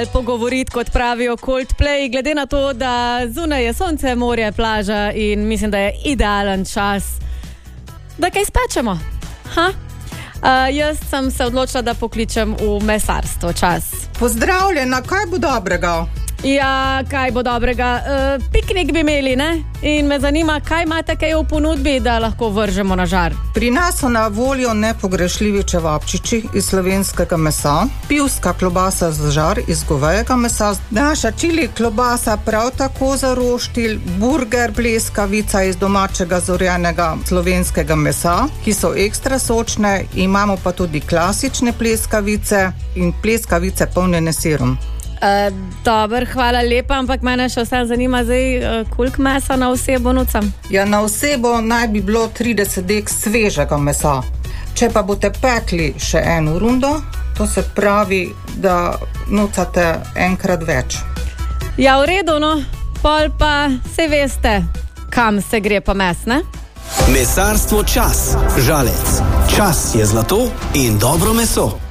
pogovoriti, kot pravijo Coldplay, glede na to, da zunaj je sonce, morje, plaža in mislim, da je idealen čas, da kaj spečemo. Jaz sem se odločila, da pokličem v mesarstvo čas. Pozdravljena, kaj bo dobrega? Ja, kaj bo dobrega? Piknik bi imeli, ne? In me zanima, kaj imate kaj v ponudbi, da lahko vržemo na žar? Pri nas so na voljo nepogrešljivi čevapčiči iz slovenskega mesa, pivska klobasa za žar iz govejega mesa, naša čili klobasa prav tako za roštilj, burger pleskavica iz domačega zorjenega slovenskega mesa, ki so ekstra sočne, imamo pa tudi klasične pleskavice in pleskavice polnjene sirom. Dober, hvala lepa, ampak mene še vse zanima zdaj, koliko mesa na osebo nucam? Ja, na osebo naj bi bilo 30 dek svežega mesa. Če pa boste pekli še eno rundo, to se pravi, da nucate enkrat več. Ja, v redu, no. Pol pa se veste, kam se gre pa mes, ne? Mesarstvo Čas. Žalec. Čas je zlato in dobro meso.